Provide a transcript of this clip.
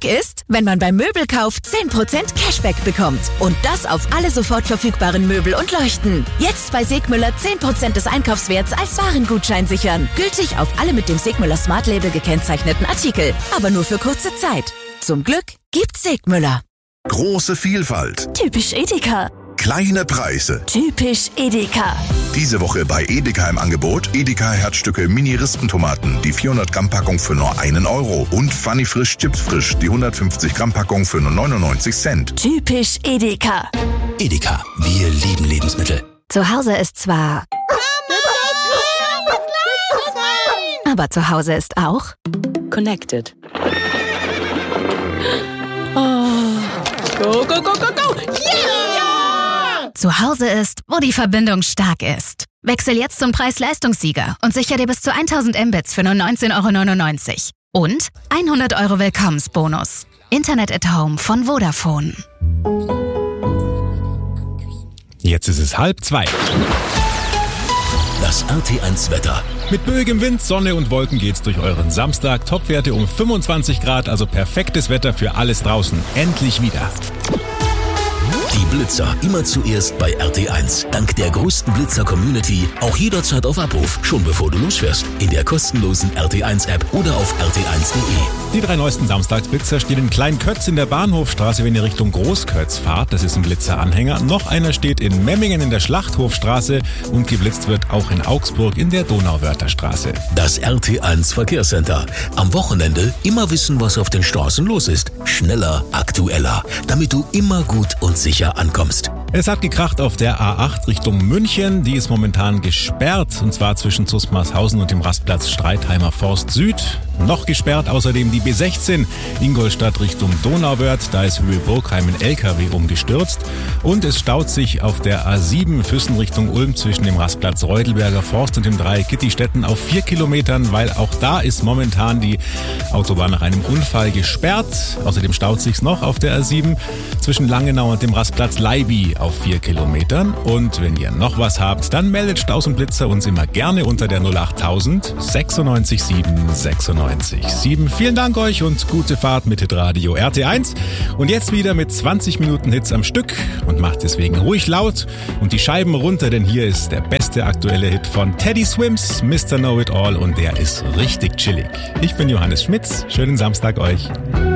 Glück ist, wenn man beim Möbelkauf 10% Cashback bekommt. Und das auf alle sofort verfügbaren Möbel und Leuchten. Jetzt bei Segmüller 10% des Einkaufswerts als Warengutschein sichern. Gültig auf alle mit dem Segmüller Smart Label gekennzeichneten Artikel. Aber nur für kurze Zeit. Zum Glück gibt's Segmüller. Große Vielfalt. Typisch Edeka. Kleine Preise. Typisch Edeka. Diese Woche bei Edeka im Angebot Edeka Herzstücke Mini-Rispentomaten, die 400 Gramm Packung für nur 1 Euro und Funny Frisch Chips Frisch, die 150 Gramm Packung für nur 99 Cent. Typisch Edeka. Edeka, wir lieben Lebensmittel. Zu Hause ist zwar... Aber zu Hause ist auch... Connected. Oh. Go, go, go, go, go! Yeah! Zu Hause ist, wo die Verbindung stark ist. Wechsel jetzt zum Preis-Leistungssieger und sicher dir bis zu 1000 Mbits für nur 19,99 €. Und 100 € Willkommensbonus. Internet at Home von Vodafone. Jetzt ist es 1:30. Das RT1 Wetter. Mit böigem Wind, Sonne und Wolken geht's durch euren Samstag. Topwerte um 25 Grad, also perfektes Wetter für alles draußen. Endlich wieder. Die Blitzer immer zuerst bei RT1. Dank der größten Blitzer-Community auch jederzeit auf Abruf, schon bevor du losfährst. In der kostenlosen RT1-App oder auf rt1.de. Die 3 neuesten Samstagsblitzer stehen in Kleinkötz in der Bahnhofstraße, wenn ihr Richtung Großkötz fahrt. Das ist ein Blitzeranhänger. Noch einer steht in Memmingen in der Schlachthofstraße und geblitzt wird auch in Augsburg in der Donauwörtherstraße. Das RT1 Verkehrscenter. Am Wochenende immer wissen, was auf den Straßen los ist. Schneller, aktueller, damit du immer gut und sicher ankommst. Es hat gekracht auf der A8 Richtung München. Die ist momentan gesperrt, und zwar zwischen Zusmarshausen und dem Rastplatz Streitheimer Forst Süd. Noch gesperrt außerdem die B16 Ingolstadt Richtung Donauwörth. Da ist Höhe Burgheim ein LKW umgestürzt. Und es staut sich auf der A7 Füssen Richtung Ulm zwischen dem Rastplatz Reutelberger Forst und dem Dreieck Kittistetten auf 4 Kilometern, weil auch da ist momentan die Autobahn nach einem Unfall gesperrt. Außerdem staut sich's noch auf der A7 zwischen Langenau und dem Rastplatz Leiby auf 4 Kilometern. Und wenn ihr noch was habt, dann meldet Staus und Blitzer uns immer gerne unter der 08000 96 7 96 7. Vielen Dank euch und gute Fahrt mit Hitradio RT1. Und jetzt wieder mit 20 Minuten Hits am Stück und macht deswegen ruhig laut und die Scheiben runter, denn hier ist der beste aktuelle Hit von Teddy Swims, Mr. Know It All, und der ist richtig chillig. Ich bin Johannes Schmitz. Schönen Samstag euch.